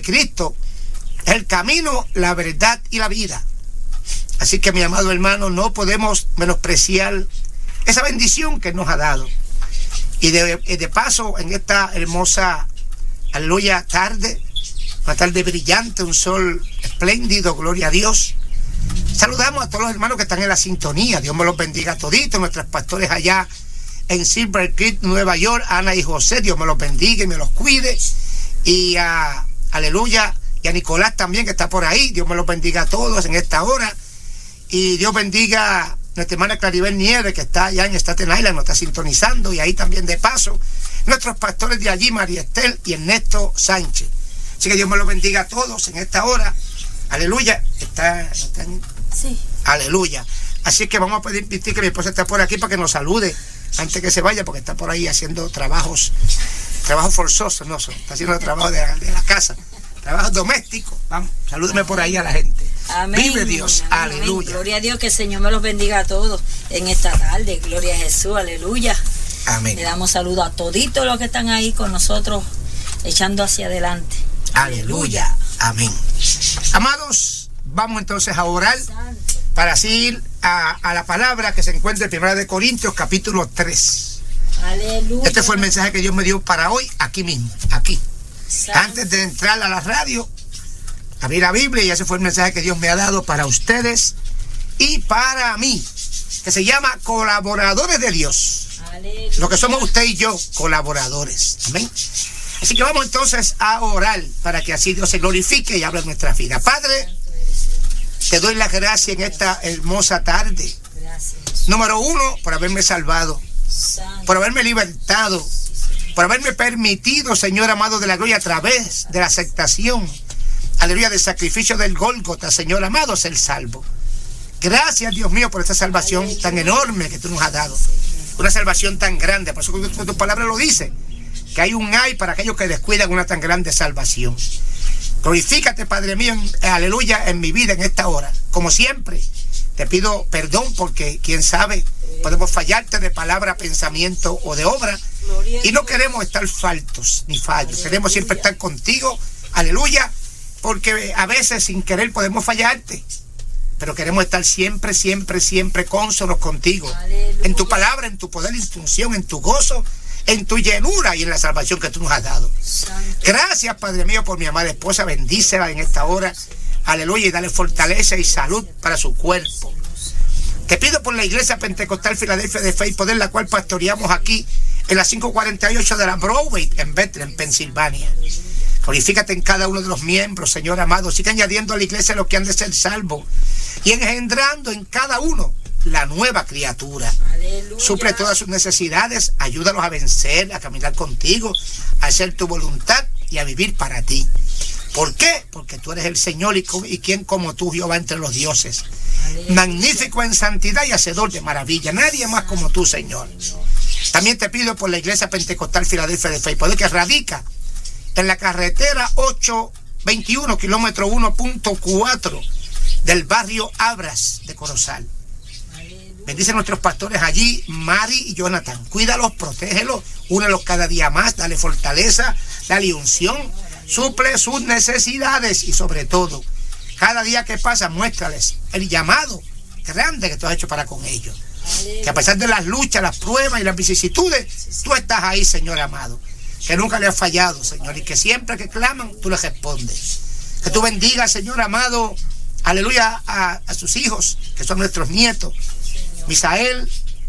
Cristo es el camino, la verdad y la vida. Así que, mi amado hermano, no podemos menospreciar esa bendición que nos ha dado. Y de paso, en esta hermosa, aleluya, tarde, una tarde brillante, un sol espléndido, gloria a Dios. Saludamos a todos los hermanos que están en la sintonía. Dios me los bendiga a toditos, nuestros pastores allá en Silver Creek, Nueva York, Ana y José, Dios me los bendiga y me los cuide. Y a, aleluya, y a Nicolás también, que está por ahí, Dios me los bendiga a todos en esta hora. Y Dios bendiga a nuestra hermana Claribel Nieves, que está allá en Staten Island, nos está sintonizando, y ahí también de paso, nuestros pastores de allí, María Estel y Ernesto Sánchez. Así que Dios me los bendiga a todos en esta hora. Aleluya. Sí. Aleluya. Así que vamos a pedir que mi esposa está por aquí para que nos salude antes que se vaya, porque está por ahí haciendo trabajos forzosos, no, está haciendo trabajo de la casa, trabajos domésticos. Vamos, salúdeme por ahí a la gente. Amén. Vive Dios, amén, aleluya. Amén. Gloria a Dios, que el Señor me los bendiga a todos en esta tarde. Gloria a Jesús, aleluya. Amén. Le damos saludo a toditos los que están ahí con nosotros, echando hacia adelante. Aleluya. Amén. Amados, vamos entonces a orar para así ir a la palabra que se encuentra en 1 Corintios capítulo 3. Aleluya. Este fue el mensaje que Dios me dio para hoy, aquí mismo, aquí. Santo. Antes de entrar a la radio, abrí la Biblia y ese fue el mensaje que Dios me ha dado para ustedes y para mí, que se llama colaboradores de Dios. Aleluya. Lo que somos usted y yo, colaboradores. Amén. Así que vamos entonces a orar para que así Dios se glorifique y hable en nuestra vida. Padre, te doy las gracias en esta hermosa tarde. Gracias. Número 1, por haberme salvado, Santo. por haberme libertado, por haberme permitido, Señor amado de la gloria, a través de la aceptación, aleluya, del sacrificio del Gólgota, Señor amado, ser salvo. Gracias, Dios mío, por esta salvación tan enorme que tú nos has dado. Una salvación tan grande, por eso tu palabra lo dice, que hay un ay para aquellos que descuidan una tan grande salvación. Glorifícate, Padre mío, aleluya, en mi vida en esta hora. Como siempre, te pido perdón porque, quién sabe, podemos fallarte de palabra, pensamiento o de obra. Y no queremos estar faltos ni fallos. Queremos siempre estar contigo, aleluya, porque a veces sin querer podemos fallarte. Pero queremos estar siempre, siempre, siempre cónsonos contigo. Aleluya. En tu palabra, en tu poder, en tu unción, en tu gozo, en tu llenura y en la salvación que tú nos has dado. Santo. Gracias, Padre mío, por mi amada esposa. Bendícela en esta hora. Aleluya. Y dale fortaleza y salud para su cuerpo. Te pido por la Iglesia Pentecostal Filadelfia de Fe y Poder, la cual pastoreamos aquí en la 548 de la Broadway, en Bethlehem, Pensilvania. Glorifícate en cada uno de los miembros, Señor amado. Sigue añadiendo a la iglesia los que han de ser salvos y engendrando en cada uno la nueva criatura. Aleluya. Suple todas sus necesidades, ayúdalos a vencer, a caminar contigo, a hacer tu voluntad y a vivir para ti. ¿Por qué? Porque tú eres el Señor y quien como tú, Jehová, entre los dioses. Aleluya. Magnífico en santidad y hacedor de maravilla. Nadie más como tú, Señor. También te pido por la Iglesia Pentecostal Filadelfia de Fe y Poder, que radica en la carretera 821, kilómetro 1.4 del barrio Abras de Corozal. Bendice a nuestros pastores allí, Mari y Jonathan. Cuídalos, protégelos, únelos cada día más, dale fortaleza, dale unción, suple sus necesidades y sobre todo, cada día que pasa, muéstrales el llamado grande que tú has hecho para con ellos. Que a pesar de las luchas, las pruebas y las vicisitudes, tú estás ahí, Señor amado. Que nunca le has fallado, Señor, y que siempre que claman, tú les respondes. Que tú bendigas, Señor amado, aleluya, a sus hijos, que son nuestros nietos, Misael,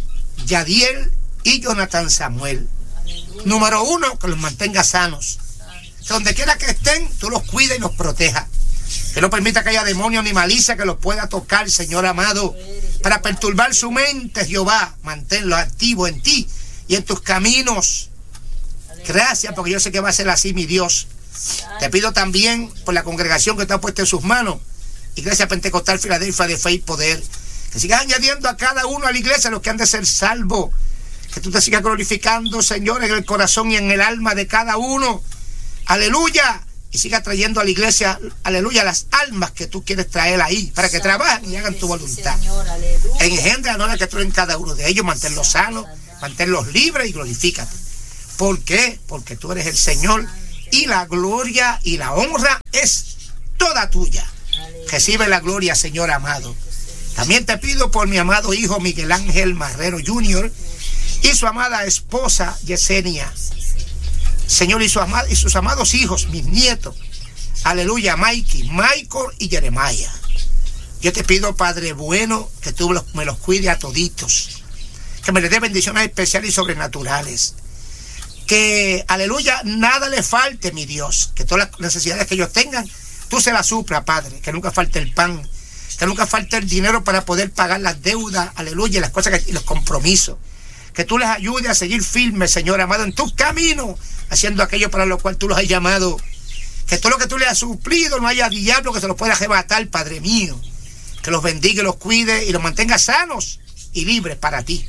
Yadiel y Jonathan Samuel. Número 1, que los mantenga sanos. Que donde quiera que estén, tú los cuides y los protejas. Que no permita que haya demonio ni malicia que los pueda tocar, Señor amado, para perturbar su mente, Jehová. Manténlo activo en ti y en tus caminos. Gracias, porque yo sé que va a ser así, mi Dios. Te pido también por la congregación que te ha puesto en sus manos, Iglesia Pentecostal Filadelfia de Fe y Poder, que sigas añadiendo a cada uno a la iglesia los que han de ser salvos. Que tú te sigas glorificando, Señor, en el corazón y en el alma de cada uno. Aleluya. Y siga trayendo a la iglesia, aleluya, las almas que tú quieres traer ahí, para que trabajen y hagan tu voluntad. Engendra la que tú en cada uno de ellos, manténlos sanos, manténlos libres y glorifícate. ¿Por qué? Porque tú eres el Señor y la gloria y la honra es toda tuya. Recibe la gloria, Señor amado. También te pido por mi amado hijo Miguel Ángel Marrero Jr. y su amada esposa Yesenia. Señor, y sus amados hijos, mis nietos. Aleluya, Mikey, Michael y Jeremiah. Yo te pido, Padre bueno, que tú me los cuide a toditos. Que me les dé bendiciones especiales y sobrenaturales. Que, aleluya, nada le falte, mi Dios. Que todas las necesidades que ellos tengan, tú se las suplas, Padre. Que nunca falte el pan. Que nunca falte el dinero para poder pagar las deudas, aleluya, y las cosas y los compromisos. Que tú les ayudes a seguir firmes, Señor amado, en tus caminos, haciendo aquello para lo cual tú los has llamado. Que todo lo que tú les has suplido no haya diablo que se los pueda arrebatar, Padre mío. Que los bendiga y los cuide y los mantenga sanos y libres para ti.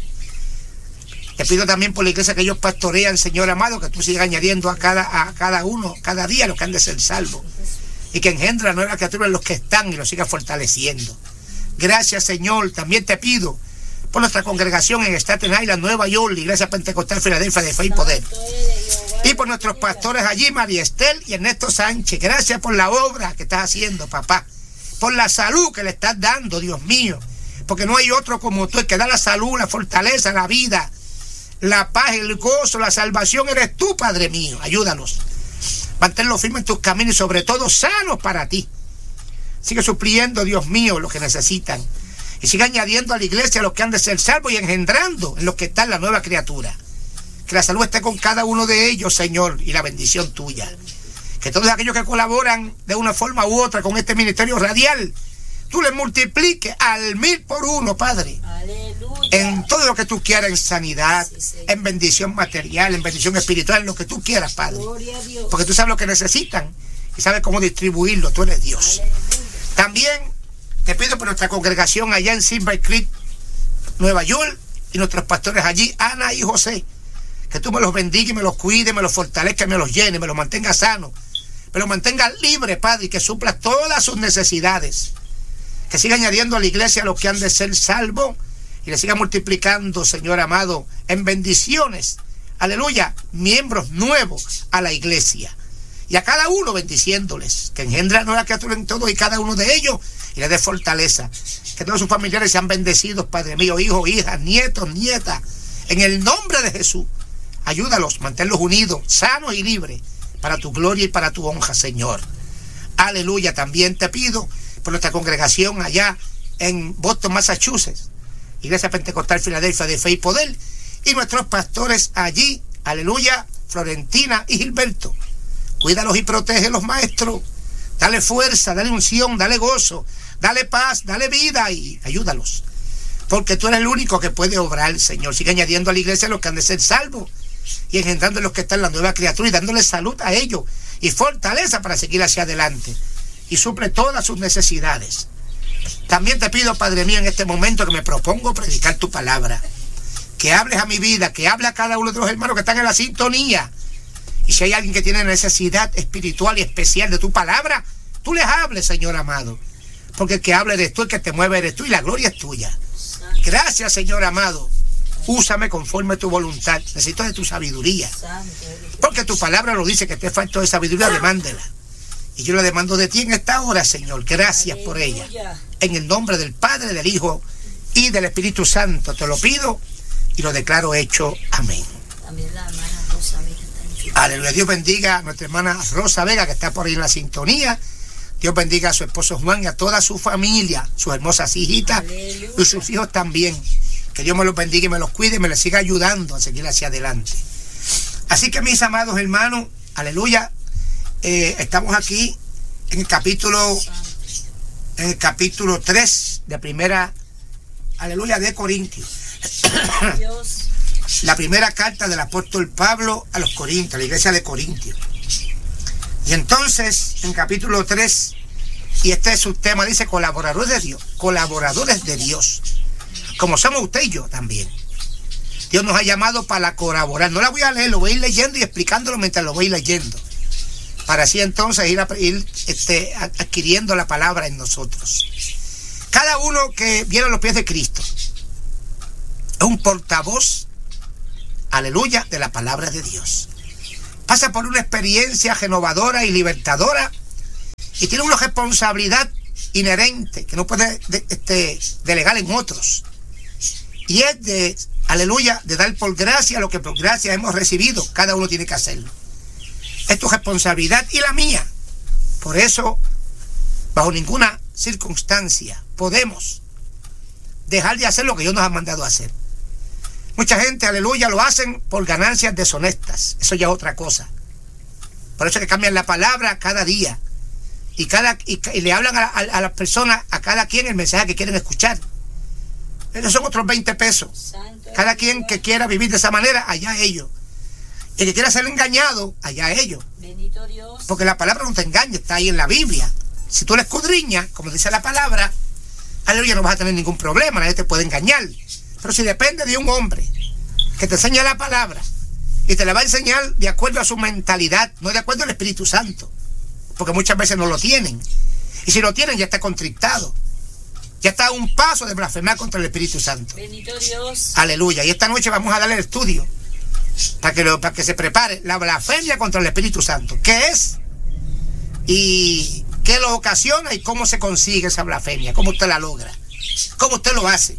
Te pido también por la iglesia que ellos pastorean, Señor amado, que tú sigas añadiendo a cada uno, cada día, los que han de ser salvos. Y que engendra nuevas criaturas en los que están y los sigas fortaleciendo. Gracias, Señor. También te pido por nuestra congregación en Staten Island, Nueva York, la Iglesia Pentecostal Filadelfia de Fe y Poder. Y por nuestros pastores allí, María Estel y Ernesto Sánchez. Gracias por la obra que estás haciendo, papá. Por la salud que le estás dando, Dios mío. Porque no hay otro como tú, el que da la salud, la fortaleza, la vida, la paz, el gozo, la salvación. Eres tú, Padre mío. Ayúdalos. Manténlos firmes en tus caminos y sobre todo sanos para ti. Sigue supliendo, Dios mío, lo que necesitan. Y sigue añadiendo a la iglesia a los que han de ser salvos y engendrando en los que está la nueva criatura. Que la salud esté con cada uno de ellos, Señor, y la bendición tuya. Que todos aquellos que colaboran de una forma u otra con este ministerio radial, tú les multipliques al 1000 por 1, Padre. Aleluya. En todo lo que tú quieras, en sanidad, en bendición material, en bendición espiritual, en lo que tú quieras, Padre. Porque tú sabes lo que necesitan y sabes cómo distribuirlo. Tú eres Dios. Aleluya. También te pido por nuestra congregación allá en Silver Creek, Nueva York, y nuestros pastores allí, Ana y José. Que tú me los bendiga y me los cuide, me los fortalezca, me los llene, me los mantenga sanos, me los mantenga libres, Padre, y que supla todas sus necesidades. Que siga añadiendo a la iglesia a los que han de ser salvos y le siga multiplicando, Señor amado, en bendiciones. Aleluya, miembros nuevos a la iglesia. Y a cada uno bendiciéndoles, que engendra nueva criatura en todos y cada uno de ellos y les dé fortaleza. Que todos sus familiares sean bendecidos, Padre mío, hijos, hijas, nietos, nietas, en el nombre de Jesús. Ayúdalos, manténlos unidos, sanos y libres, para tu gloria y para tu honra, Señor. Aleluya. También te pido por nuestra congregación allá en Boston, Massachusetts, Iglesia Pentecostal Filadelfia de Fe y Poder, y nuestros pastores allí, aleluya, Florentina y Gilberto. Cuídalos y protégelos, maestro. Dale fuerza, dale unción, dale gozo, dale paz, dale vida y ayúdalos. Porque tú eres el único que puede obrar, Señor. Sigue añadiendo a la iglesia los que han de ser salvos y engendrando los que están en la nueva criatura y dándoles salud a ellos y fortaleza para seguir hacia adelante. Y suple todas sus necesidades. También te pido, Padre mío, en este momento que me propongo predicar tu palabra. Que hables a mi vida, que hable a cada uno de los hermanos que están en la sintonía. Y si hay alguien que tiene necesidad espiritual y especial de tu palabra, tú les hables, Señor amado. Porque el que habla eres tú, el que te mueve eres tú y la gloria es tuya. Gracias, Señor amado. Úsame conforme a tu voluntad. Necesito de tu sabiduría. Porque tu palabra lo dice, que te falta de sabiduría, demándela. Y yo la demando de ti en esta hora, Señor. Gracias por ella. En el nombre del Padre, del Hijo y del Espíritu Santo te lo pido y lo declaro hecho. Amén. También la hermana Rosa Vega está en Aleluya. Dios bendiga a nuestra hermana Rosa Vega, que está por ahí en la sintonía. Dios bendiga a su esposo Juan y a toda su familia, sus hermosas hijitas. Aleluya. Y sus hijos también. Que Dios me los bendiga y me los cuide y me les siga ayudando a seguir hacia adelante. Así que, mis amados hermanos, aleluya, estamos aquí en el capítulo 3 de primera, aleluya, de Corintios. La primera carta del apóstol Pablo a los Corintios, a la iglesia de Corintios. Y entonces, en capítulo 3, y este es su tema, dice colaboradores de Dios, como somos usted y yo también. Dios nos ha llamado para colaborar. No la voy a leer, lo voy a ir leyendo y explicándolo mientras lo voy leyendo, para así entonces ir adquiriendo la palabra en nosotros. Cada uno que viene a los pies de Cristo es un portavoz, aleluya, de la palabra de Dios. pasa por una experiencia renovadora y libertadora y tiene una responsabilidad inherente que no puede delegar en otros. Y es de, aleluya, de dar por gracia lo que por gracia hemos recibido. Cada uno tiene que hacerlo. Es tu responsabilidad y la mía. Por eso, bajo ninguna circunstancia podemos dejar de hacer lo que Dios nos ha mandado a hacer. Mucha gente, aleluya, lo hacen por ganancias deshonestas. Eso ya es otra cosa. Por eso es que cambian la palabra cada día. Y le hablan a las personas, a cada quien el mensaje que quieren escuchar. Esos son otros 20 pesos. Cada quien que quiera vivir de esa manera, allá ellos. El que quiera ser engañado, allá ellos. Bendito Dios. Porque la palabra no te engaña, está ahí en la Biblia. Si tú la escudriñas, como dice la palabra, aleluya, no vas a tener ningún problema, nadie te puede engañar. Pero si depende de un hombre que te enseña la palabra y te la va a enseñar de acuerdo a su mentalidad, no de acuerdo al Espíritu Santo, porque muchas veces no lo tienen. Y si lo tienen, ya está contrictado. Ya está a un paso de blasfemar contra el Espíritu Santo. Bendito Dios. Aleluya. Y esta noche vamos a darle el estudio para que se prepare la blasfemia contra el Espíritu Santo. ¿Qué es? Y qué lo ocasiona y cómo se consigue esa blasfemia. Cómo usted la logra. Cómo usted lo hace.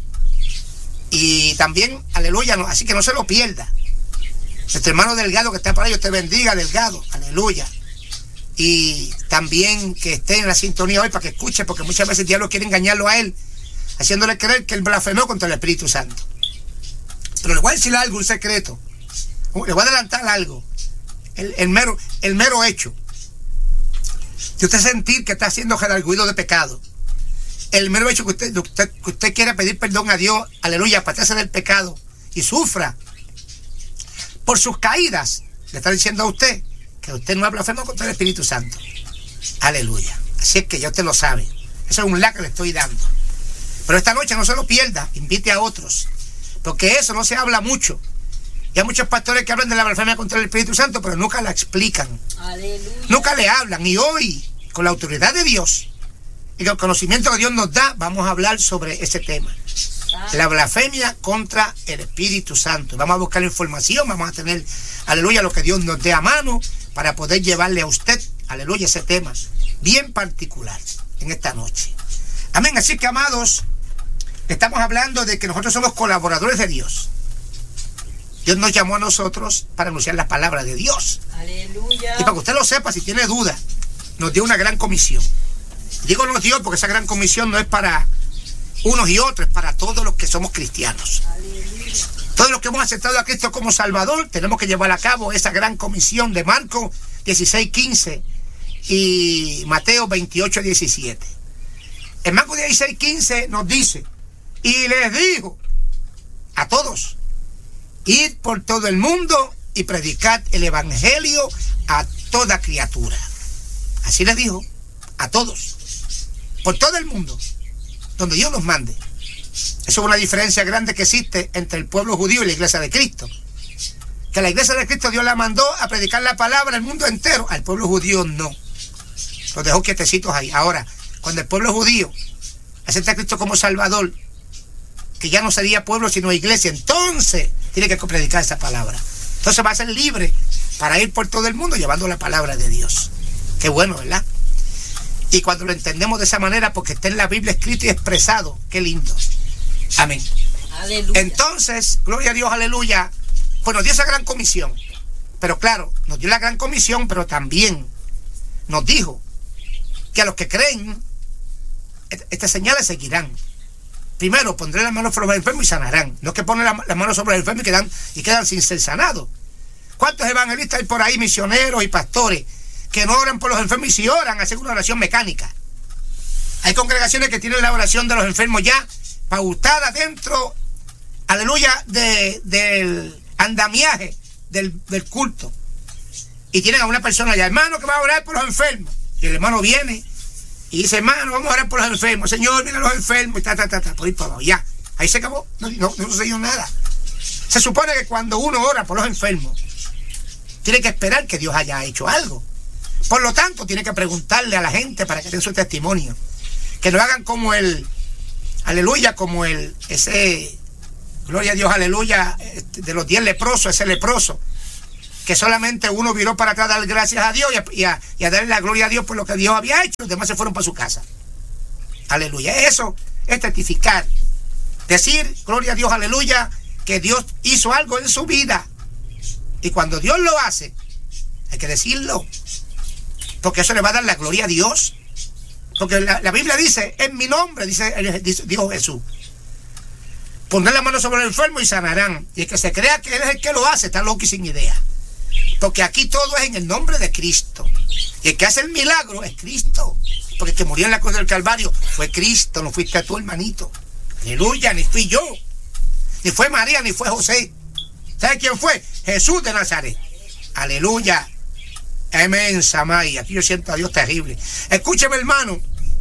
Y también, aleluya, así que no se lo pierda. Nuestro hermano Delgado que está por ahí, Dios te bendiga, Delgado. Aleluya. Y también que esté en la sintonía hoy para que escuche, porque muchas veces el diablo quiere engañarlo a él, haciéndole creer que él blasfemó contra el Espíritu Santo. Pero le voy a decir algo, un secreto. Le voy a adelantar algo. El mero hecho de usted sentir que está siendo redarguido de pecado. El mero hecho que usted quiera pedir perdón a Dios, aleluya, apartarse del pecado y sufra por sus caídas, le está diciendo a usted que usted no ha blasfemado contra el Espíritu Santo. Aleluya. Así es que ya usted lo sabe. Eso es un la que le estoy dando. Pero esta noche no se lo pierda, invite a otros, porque eso no se habla mucho. Y hay muchos pastores que hablan de la blasfemia contra el Espíritu Santo, pero nunca la explican. Aleluya. Nunca le hablan. Y hoy, con la autoridad de Dios y con el conocimiento que Dios nos da, vamos a hablar sobre ese tema. La blasfemia contra el Espíritu Santo. Vamos a buscar información, vamos a tener, aleluya, lo que Dios nos dé a mano para poder llevarle a usted, aleluya, ese tema bien particular en esta noche. Amén. Así que, amados, estamos hablando de que nosotros somos colaboradores de Dios. Dios nos llamó a nosotros para anunciar la palabra de Dios. Aleluya. Y para que usted lo sepa, si tiene duda, nos dio una gran comisión. Digo nos dio porque esa gran comisión no es para unos y otros, es para todos los que somos cristianos. Aleluya. Todos los que hemos aceptado a Cristo como Salvador, tenemos que llevar a cabo esa gran comisión de Marcos 16:15 y Mateo 28:17. En Marcos 16:15 nos dice, y les dijo a todos, id por todo el mundo y predicad el evangelio a toda criatura. Así les dijo, a todos, por todo el mundo, donde Dios nos mande. Eso es una diferencia grande que existe entre el pueblo judío y la iglesia de Cristo. Que la iglesia de Cristo Dios la mandó a predicar la palabra al mundo entero. Al pueblo judío no. Los dejó quietecitos ahí. Ahora, cuando el pueblo judío acepta a Cristo como Salvador, que ya no sería pueblo sino iglesia, entonces tiene que predicar esa palabra. Entonces va a ser libre para ir por todo el mundo llevando la palabra de Dios. Qué bueno, ¿verdad? Y cuando lo entendemos de esa manera, porque está en la Biblia escrito y expresado, qué lindo. Amén. Aleluya. Entonces, gloria a Dios, aleluya. Pues nos dio esa gran comisión. Pero claro, nos dio la gran comisión, pero también nos dijo que a los que creen, estas señales seguirán. Primero, pondré las manos sobre los enfermos y sanarán. No es que ponen las manos sobre los enfermos y quedan sin ser sanados. ¿Cuántos evangelistas hay por ahí, misioneros y pastores, que no oran por los enfermos y si oran, hacen una oración mecánica? Hay congregaciones que tienen la oración de los enfermos ya pautada dentro, aleluya, del andamiaje del culto. Y tienen a una persona allá, hermano, que va a orar por los enfermos. Y el hermano viene y dice, hermano, vamos a orar por los enfermos. Señor, mira a los enfermos. Y por ahí para abajo. Ya, ahí se acabó. No sucedió nada. Se supone que cuando uno ora por los enfermos, tiene que esperar que Dios haya hecho algo. Por lo tanto, tiene que preguntarle a la gente para que den su testimonio. Que lo hagan como aleluya, como ese, gloria a Dios, aleluya, de los 10 leprosos, ese leproso, que solamente uno viró para atrás a dar gracias a Dios y a darle la gloria a Dios por lo que Dios había hecho. Los demás se fueron para su casa. Aleluya. Eso es testificar. Decir, gloria a Dios, aleluya, que Dios hizo algo en su vida. Y cuando Dios lo hace, hay que decirlo. Porque eso le va a dar la gloria a Dios. Porque la Biblia dice, en mi nombre, dijo Jesús, pondré la mano sobre el enfermo y sanarán. Y el que se crea que Él es el que lo hace, está loco y sin idea. Porque aquí todo es en el nombre de Cristo. Y el que hace el milagro es Cristo. Porque el que murió en la cruz del Calvario fue Cristo, no fuiste tú, hermanito. Aleluya, ni fui yo. Ni fue María, ni fue José. ¿Sabe quién fue? Jesús de Nazaret. Aleluya. Amén, Samay. Aquí yo siento a Dios terrible. Escúcheme, hermano.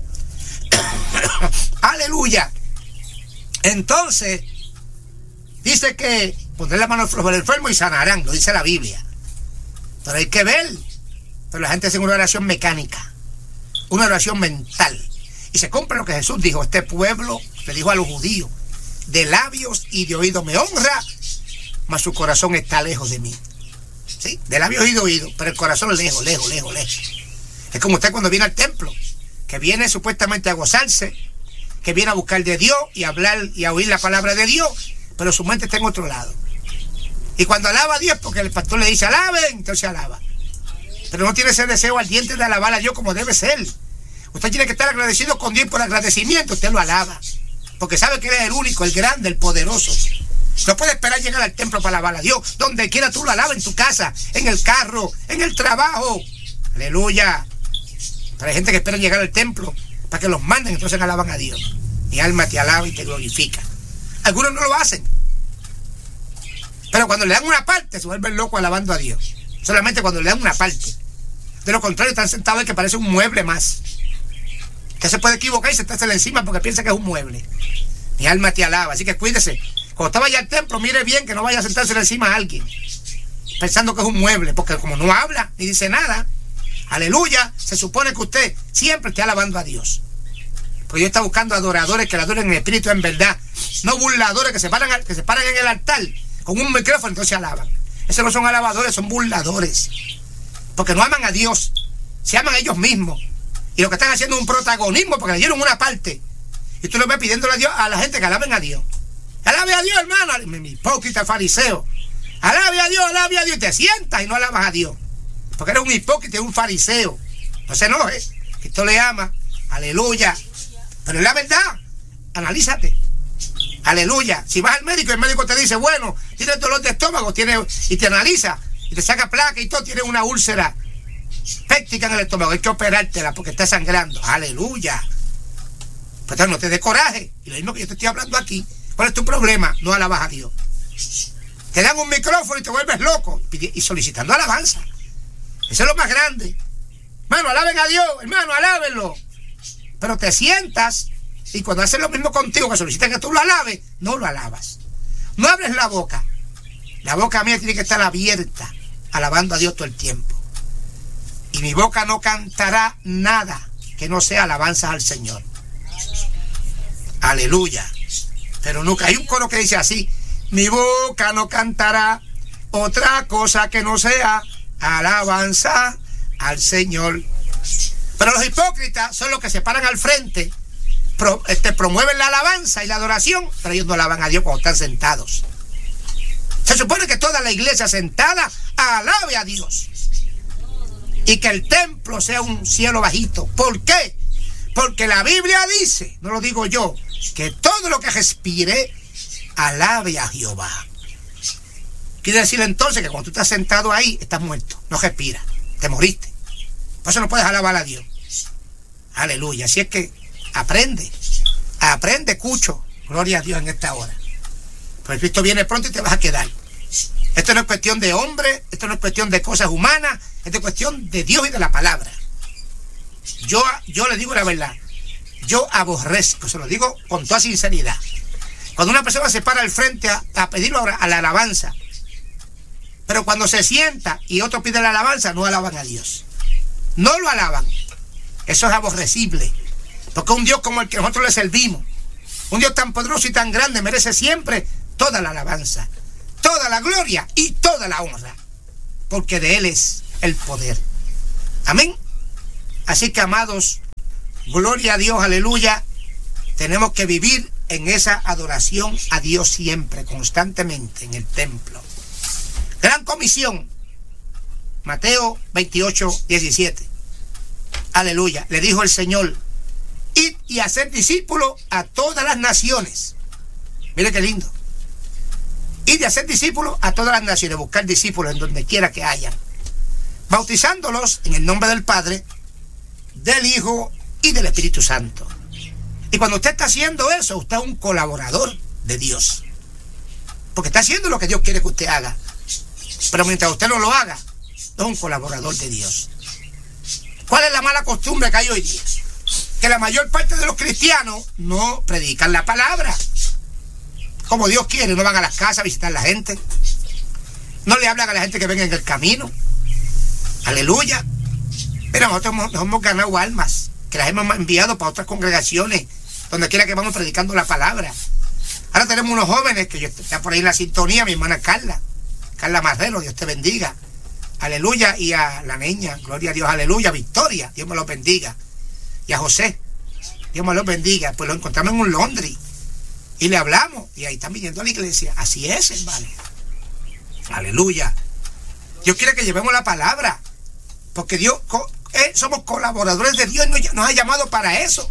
Aleluya. Entonces, dice que pondré la mano sobre el enfermo y sanarán, lo dice la Biblia. Pero hay que ver. Pero la gente hace una oración mecánica, una oración mental. Y se cumple lo que Jesús dijo. Este pueblo le dijo a los judíos, de labios y de oído me honra, mas su corazón está lejos de mí. ¿Sí? De labios y de oído, pero el corazón lejos. Es como usted cuando viene al templo, que viene supuestamente a gozarse, que viene a buscar de Dios y a hablar y a oír la palabra de Dios, pero su mente está en otro lado. Y cuando alaba a Dios, porque el pastor le dice alaben, entonces alaba. Pero no tiene ese deseo ardiente de alabar a Dios como debe ser. Usted tiene que estar agradecido con Dios, por agradecimiento usted lo alaba, porque sabe que Él es el único, el grande, el poderoso. No puede esperar llegar al templo para alabar a Dios. Donde quiera tú lo alabas, en tu casa, en el carro, en el trabajo. Aleluya. Pero hay gente que espera llegar al templo para que los manden, entonces alaban a Dios. Mi alma te alaba y te glorifica. Algunos no lo hacen, pero cuando le dan una parte se vuelven locos alabando a Dios. Solamente cuando le dan una parte. De lo contrario, están sentados y que parece un mueble más. Que se puede equivocar y sentársele encima porque piensa que es un mueble. Mi alma te alaba, así que cuídese. Cuando usted vaya al templo, mire bien que no vaya a sentársele encima a alguien pensando que es un mueble, porque como no habla ni dice nada, aleluya, se supone que usted siempre esté alabando a Dios. Porque Dios está buscando adoradores que le adoren en espíritu en verdad, no burladores que se paran en el altar con un micrófono entonces alaban. Esos no son alabadores, son burladores, porque no aman a Dios, se aman a ellos mismos, y lo que están haciendo es un protagonismo porque le dieron una parte, y tú lo ves pidiéndole a Dios, a la gente que alaben a Dios. Alabe a Dios, hermano, mi hipócrita fariseo. Alabe a Dios, y te sientas y no alabas a Dios, porque eres un hipócrita y un fariseo. No se enoje, Cristo le ama, aleluya. Pero es la verdad, analízate. Aleluya. Si vas al médico y el médico te dice, bueno, tienes dolor de estómago, y te analiza, y te saca placa y todo, tienes una úlcera péptica en el estómago, hay que operártela porque está sangrando. Aleluya. Pues entonces no te dé coraje. Y lo mismo que yo te estoy hablando aquí. ¿Cuál es tu problema? No alabas a Dios. Te dan un micrófono y te vuelves loco y solicitando alabanza. Eso es lo más grande. Hermano, alaben a Dios, hermano, alábenlo. Pero te sientas y cuando hacen lo mismo contigo, que solicitan que tú lo alabes, no lo alabas. No abres la boca. La boca mía tiene que estar abierta, alabando a Dios todo el tiempo. Y mi boca no cantará nada que no sea alabanza al Señor. Aleluya. Pero nunca hay un coro que dice así: mi boca no cantará otra cosa que no sea alabanza al Señor. Pero los hipócritas son los que se paran al frente, promueven la alabanza y la adoración, pero ellos no alaban a Dios cuando están sentados. Se supone que toda la iglesia sentada alabe a Dios y que el templo sea un cielo bajito. ¿Por qué? Porque la Biblia dice, no lo digo yo, que todo lo que respire alabe a Jehová. Quiere decir entonces que cuando tú estás sentado ahí, estás muerto, no respiras, te moriste. Por eso no puedes alabar a Dios. Aleluya. Así es que aprende, Cucho. Gloria a Dios en esta hora. Porque Cristo viene pronto y te vas a quedar. Esto no es cuestión de hombre, esto no es cuestión de cosas humanas, esto es cuestión de Dios y de la palabra. Yo le digo la verdad, yo aborrezco, se lo digo con toda sinceridad, cuando una persona se para al frente a pedirlo a la alabanza, pero cuando se sienta y otro pide la alabanza, no alaban a Dios. No lo alaban. Eso es aborrecible, porque un Dios como el que nosotros le servimos, un Dios tan poderoso y tan grande, merece siempre toda la alabanza, toda la gloria y toda la honra. porque de Él es el poder. Amén. Así que, amados, gloria a Dios, aleluya. Tenemos que vivir en esa adoración a Dios siempre, constantemente, en el templo. Gran comisión, Mateo 28:17. Aleluya. Le dijo el Señor: id y hacer discípulos a todas las naciones. Mire qué lindo. Id y hacer discípulos a todas las naciones. Buscar discípulos en donde quiera que hayan, bautizándolos en el nombre del Padre, del Hijo y del Espíritu Santo. Y cuando usted está haciendo eso, usted es un colaborador de Dios, porque está haciendo lo que Dios quiere que usted haga. Pero mientras usted no lo haga, es un colaborador de Dios. ¿Cuál es la mala costumbre que hay hoy día? Que la mayor parte de los cristianos no predican la palabra como Dios quiere. No van a las casas a visitar a la gente, no le hablan a la gente que venga en el camino. Aleluya. Pero nosotros nos hemos ganado almas, que las hemos enviado para otras congregaciones, donde quiera que vamos predicando la palabra. Ahora tenemos unos jóvenes que está por ahí en la sintonía, mi hermana Carla Marrero, Dios te bendiga. Aleluya. Y a la niña, gloria a Dios, aleluya. Victoria, Dios me lo bendiga. Y a José, Dios me lo bendiga. Pues lo encontramos en un laundry y le hablamos, y ahí están viniendo a la iglesia. Así es, hermano. Aleluya. Dios quiere que llevemos la palabra, porque Dios, somos colaboradores de Dios, nos ha llamado para eso.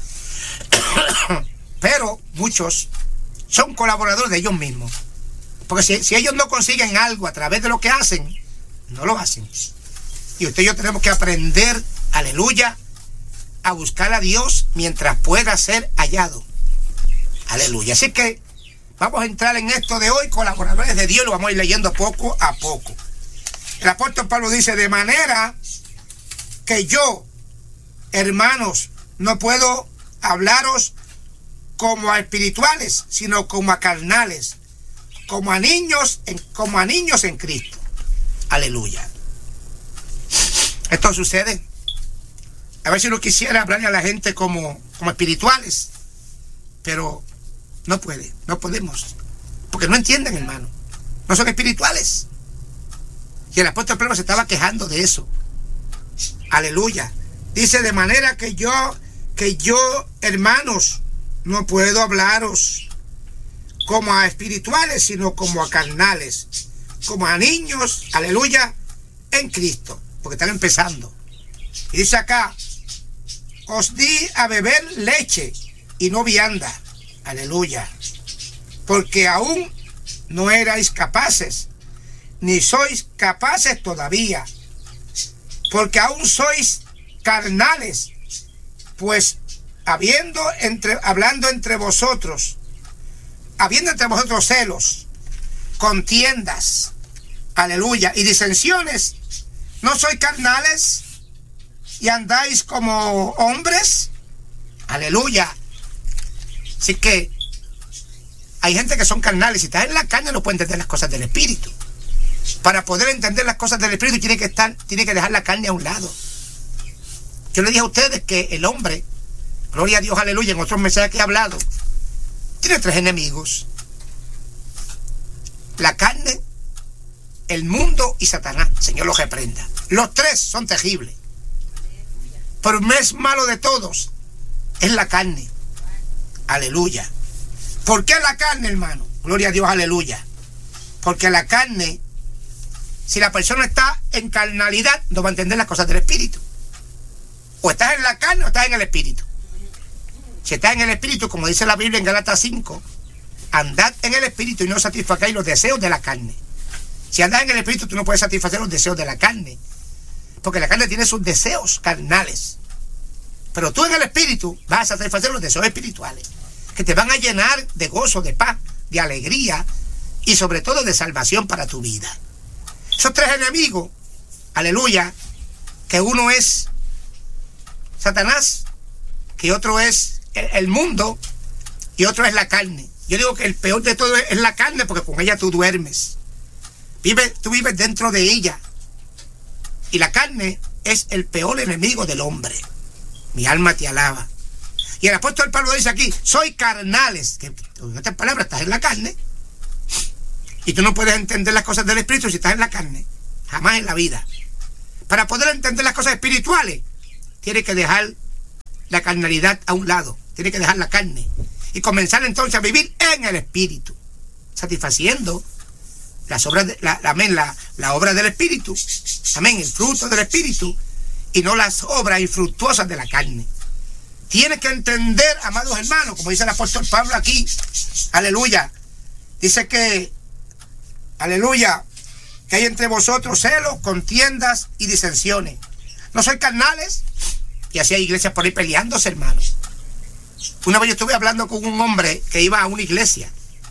Pero muchos son colaboradores de ellos mismos, porque si ellos no consiguen algo a través de lo que hacen, no lo hacen. Y usted y yo tenemos que aprender, aleluya, a buscar a Dios mientras pueda ser hallado. Aleluya. Así que vamos a entrar en esto de hoy, colaboradores de Dios, lo vamos a ir leyendo poco a poco. El apóstol Pablo dice: de manera que yo, hermanos, no puedo hablaros como a espirituales, sino como a carnales, como a niños en Cristo. Aleluya. Esto sucede. A ver si uno quisiera hablarle a la gente como espirituales, pero no podemos, porque no entienden, hermano. No son espirituales. Y el apóstol Pablo se estaba quejando de eso. Aleluya. Dice: de manera que yo, hermanos, no puedo hablaros como a espirituales, sino como a carnales, como a niños, aleluya, en Cristo, porque están empezando. Y dice acá: os di a beber leche y no vianda, aleluya, porque aún no erais capaces, ni sois capaces todavía, porque aún sois carnales, pues habiendo entre vosotros celos, contiendas, aleluya, y disensiones, ¿no sois carnales y andáis como hombres? Aleluya. Así que hay gente que son carnales. Si estás en la carne no puede entender las cosas del Espíritu. Para poder entender las cosas del Espíritu tiene que dejar la carne a un lado. Yo le dije a ustedes que el hombre, gloria a Dios, aleluya, en otros mensajes que he hablado, tiene 3 enemigos: la carne, el mundo y Satanás. Señor los reprenda. Los 3 son terribles, pero el más malo de todos es la carne. Aleluya. ¿Por qué la carne, hermano? Gloria a Dios, aleluya. Porque la carne, si la persona está en carnalidad, no va a entender las cosas del Espíritu. O estás en la carne o estás en el Espíritu. Si estás en el Espíritu, como dice la Biblia en Gálatas 5, andad en el Espíritu y no satisfacáis los deseos de la carne. Si andas en el Espíritu, tú no puedes satisfacer los deseos de la carne, porque la carne tiene sus deseos carnales. Pero tú en el Espíritu vas a satisfacer los deseos espirituales, que te van a llenar de gozo, de paz, de alegría y sobre todo de salvación para tu vida. Esos 3 enemigos, aleluya, que uno es Satanás, que otro es el mundo y otro es la carne. Yo digo que el peor de todo es la carne, porque con ella tú duermes. Tú vives dentro de ella. Y la carne es el peor enemigo del hombre. Mi alma te alaba. Y el apóstol Pablo dice aquí: soy carnales. Que en otras palabras, estás en la carne. Y tú no puedes entender las cosas del Espíritu si estás en la carne. jamás en la vida. Para poder entender las cosas espirituales, tiene que dejar la carnalidad a un lado, tiene que dejar la carne y comenzar entonces a vivir en el espíritu, satisfaciendo las obras la obra del espíritu, amén, el fruto del espíritu, y no las obras infructuosas de la carne. Tienes que entender, amados hermanos, como dice el apóstol Pablo aquí, aleluya, dice que, aleluya, que hay entre vosotros celos, contiendas y disensiones. ¿No sois carnales? Y así hay iglesias por ahí peleándose, hermanos. Una vez yo estuve hablando con un hombre que iba a una iglesia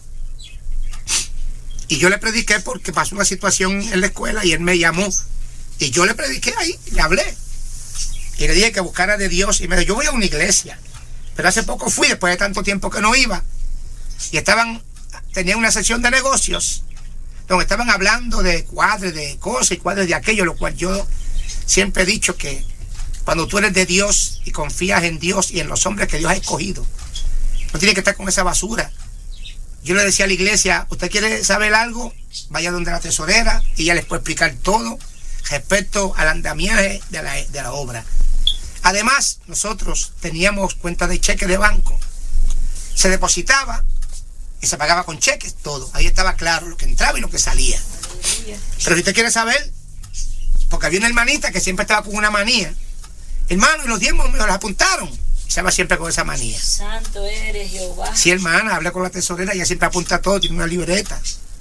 y yo le prediqué porque pasó una situación en la escuela y él me llamó y yo le prediqué ahí, le hablé y le dije que buscara de Dios y me dijo, yo voy a una iglesia, pero hace poco fui, después de tanto tiempo que no iba, y tenían una sesión de negocios donde estaban hablando de cuadres de cosas y cuadres de aquello, lo cual yo siempre he dicho que cuando tú eres de Dios y confías en Dios y en los hombres que Dios ha escogido, no tienes que estar con esa basura. Yo le decía a la iglesia, ¿usted quiere saber algo? Vaya donde la tesorera y ella les puede explicar todo respecto al andamiaje de la obra. Además, nosotros teníamos cuenta de cheque de banco. Se depositaba y se pagaba con cheques, todo. Ahí estaba claro lo que entraba y lo que salía. Pero si usted quiere saber, porque había una hermanita que siempre estaba con una manía. Hermano, y los diezmos me los apuntaron. Y se va siempre con esa manía. Santo eres, Jehová. Sí, hermana, habla con la tesorera, ella siempre apunta todo, tiene una libreta.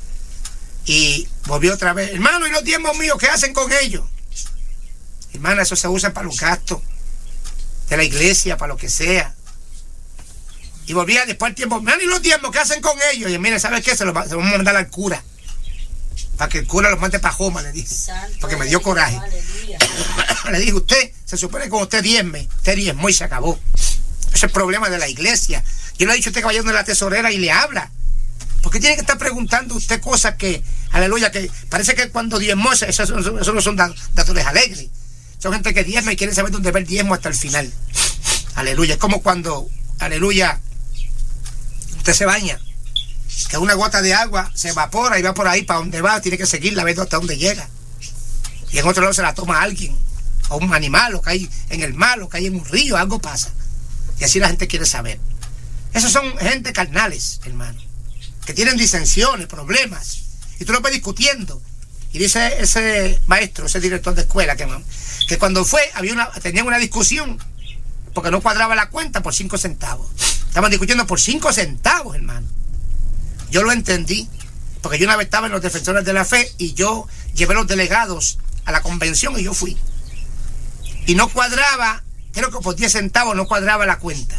Y volvió otra vez, hermano, y los diezmos míos, ¿qué hacen con ellos? Hermana, eso se usa para los gastos de la iglesia, para lo que sea. Y volvía después al tiempo, hermano, y los diezmos, ¿qué hacen con ellos? Y mire, ¿sabes qué? Se los vamos a mandar al cura, para que el cura los mande para Joma, le dije. Porque me dio coraje. Le dije, usted, se supone que con usted diezmó y se acabó. Ese es el problema de la iglesia. Yo le he dicho a usted que vaya donde la tesorera y le habla. ¿Por qué tiene que estar preguntando usted cosas que, aleluya, que parece que cuando diezmó, eso no son dadores alegres? Son gente que diezma y quieren saber dónde va el diezmo hasta el final. Aleluya. Es como cuando, aleluya, usted se baña, que una gota de agua se evapora y va por ahí para donde va, tiene que seguirla, ver hasta dónde llega. Y en otro lado se la toma alguien, o un animal, o cae en el mar, o cae en un río, algo pasa. Y así la gente quiere saber. Esos son gente carnales, hermano, que tienen disensiones, problemas, y tú lo ves discutiendo. Y dice ese maestro, ese director de escuela, que cuando fue, tenían una discusión, porque no cuadraba la cuenta por 5 centavos. Estaban discutiendo por 5 centavos, hermano. Yo lo entendí, porque yo una vez estaba en los defensores de la fe y yo llevé los delegados a la convención y yo fui. Y no cuadraba, creo que por 10 centavos no cuadraba la cuenta.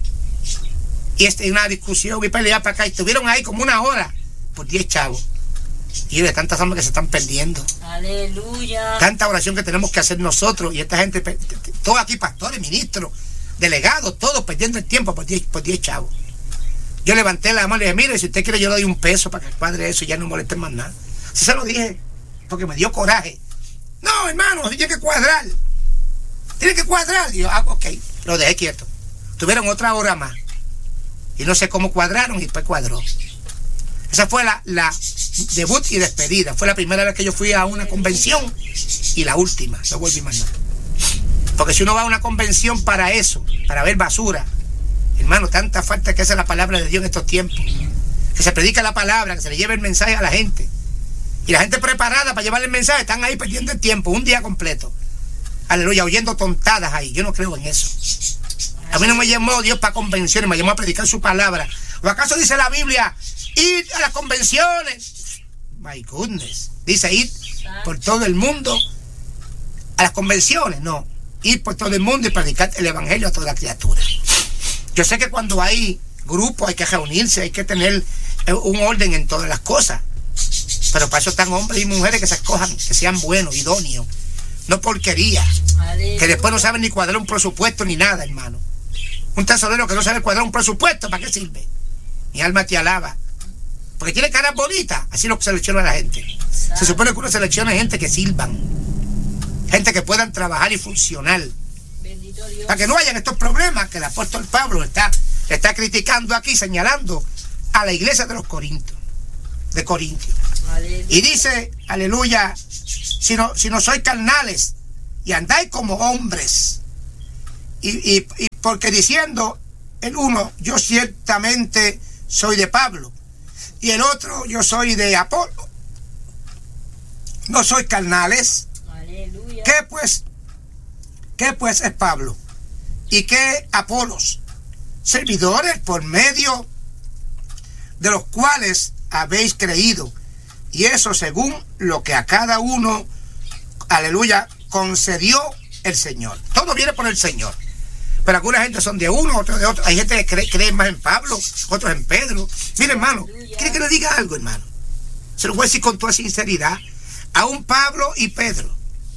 Y una discusión y pelea para acá, y estuvieron ahí como 1 hora por 10 chavos. Y de tantas almas que se están perdiendo. Aleluya. Tanta oración que tenemos que hacer nosotros y esta gente, todos aquí, pastores, ministros, delegados, todos perdiendo el tiempo por 10 chavos. Yo levanté la mano y le dije, mire, si usted quiere yo le doy un peso para que cuadre eso y ya no moleste más nada. Así se lo dije, porque me dio coraje. No, hermano, tiene que cuadrar. Tiene que cuadrar. Y yo, ok, lo dejé quieto. Tuvieron otra hora más. Y no sé cómo cuadraron y después cuadró. Esa fue la debut y despedida. Fue la primera vez que yo fui a una convención y la última. No volví más nada. Porque si uno va a una convención para eso, para ver basura, hermano, tanta falta que hace la palabra de Dios en estos tiempos. Que se predica la palabra, que se le lleve el mensaje a la gente. Y la gente preparada para llevarle el mensaje están ahí perdiendo el tiempo, un día completo. Aleluya, oyendo tontadas ahí. Yo no creo en eso. A mí no me llamó Dios para convenciones, me llamó a predicar su palabra. ¿O acaso dice la Biblia, ir a las convenciones? My goodness. Dice ir por todo el mundo a las convenciones. No, ir por todo el mundo y predicar el evangelio a toda criatura. Yo sé que cuando hay grupos hay que reunirse, hay que tener un orden en todas las cosas. Pero para eso están hombres y mujeres que se escojan, que sean buenos, idóneos. No porquería. Que después no saben ni cuadrar un presupuesto ni nada, hermano. Un tesorero que no sabe cuadrar un presupuesto, ¿para qué sirve? Mi alma te alaba. Porque tiene caras bonitas, así lo selecciona la gente. Se supone que uno selecciona gente que sirvan, gente que puedan trabajar y funcionar. Bendito Dios. Para que no hayan estos problemas que el apóstol Pablo está criticando aquí, señalando a la iglesia de los Corintios. De Corintios. Aleluya. Y dice, aleluya, si no sois carnales y andáis como hombres. Y porque diciendo el uno, yo ciertamente soy de Pablo, y el otro, yo soy de Apolo. No sois carnales. Aleluya. ¿Qué pues es Pablo? ¿Y qué Apolos? Servidores por medio de los cuales habéis creído, y eso según lo que a cada uno, aleluya, concedió el Señor. Todo viene por el Señor. Pero alguna gente son de uno, otros de otro. Hay gente que cree más en Pablo, otros en Pedro. Mire, hermano, ¿quiere que le diga algo, hermano? Se lo voy a decir con toda sinceridad. Aún Pablo y Pedro